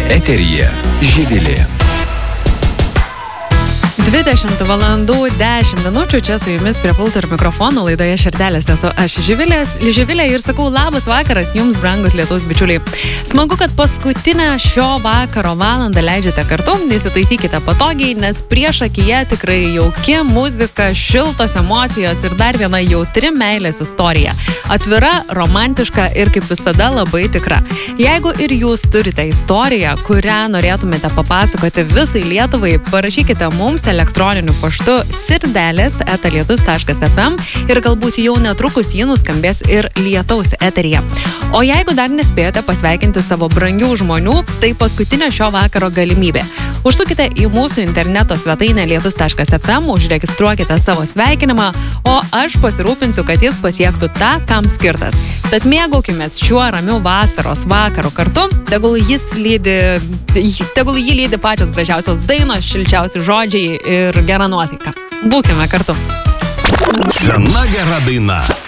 Eteryje Živilė. 20 valandų 10 minučių čia su jumis prie pulto ir mikrofono laidoje Širdelės, esu aš Živilė ir sakau labas vakaras jums, brangus Lietuvos bičiuliai. Smagu, kad paskutinę šio vakaro valandą leidžiate kartu, įsitaisykite patogiai, nes prieš akyje tikrai jauki muzika, šiltos emocijos ir dar viena jautri meilės istorija. Atvira, romantiška ir kaip visada labai tikra. Jeigu ir jūs turite istoriją, kurią norėtumėte papasakoti visai Lietuvai, parašykite mums elektroniniu paštu sirdeles@lietus.fm ir galbūt jau netrukus jį nuskambės ir Lietaus eteryje. O jeigu dar nespėjote pasveikinti savo brangių žmonių, tai paskutinė šio vakaro galimybė. Užsukite į mūsų interneto svetainę lietus.fm, užregistruokite savo sveikinimą, o aš pasirūpinsiu, kad jis pasiektų tą, kam skirtas. Tad mėgaukimės šiuo ramiu vasaros vakaru kartu, tegul jį lydi pačios gražiausios dainos, šilčiausi žodžiai ir gera nuotaika. Būkime kartu. Sena gera daina.